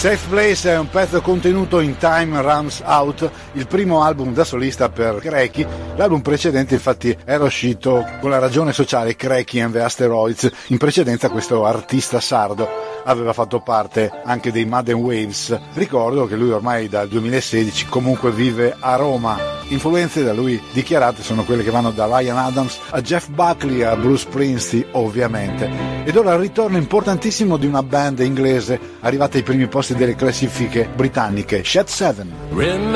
Safe Place è un pezzo contenuto in Time Runs Out, il primo album da solista per Cracky. L'album precedente infatti era uscito con la ragione sociale Cracky and the Asteroids. In precedenza questo artista sardo aveva fatto parte anche dei Mud and Waves. Ricordo che lui ormai dal 2016 comunque vive a Roma. Influenze da lui dichiarate sono quelle che vanno da Ryan Adams a Jeff Buckley a Bruce Springsteen ovviamente. Ed ora il ritorno importantissimo di una band inglese arrivata ai primi posti delle classifiche britanniche, Shed 7.